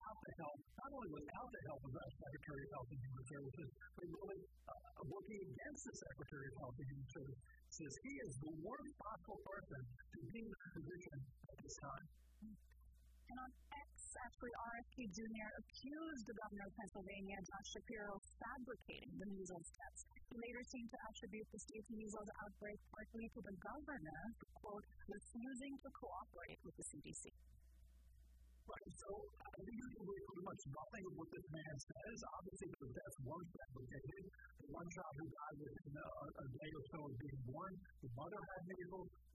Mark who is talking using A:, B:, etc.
A: without the help, not only without the help of the Secretary of Health and Human Services, but really working against the Secretary of Health and Human Services. He is the worst possible person to be in that position at this time.
B: And on X, actually, RFK Jr. accused the governor of Pennsylvania, Josh Shapiro, of fabricating the measles test. He later seemed to attribute the state's measles outbreak partly to the governor, quote, refusing to cooperate with the CDC.
A: Right, so I think you can believe pretty much nothing of what this man says. Obviously, the deaths weren't fabricated. The one child who died within a day or so of being born, the mother had measles.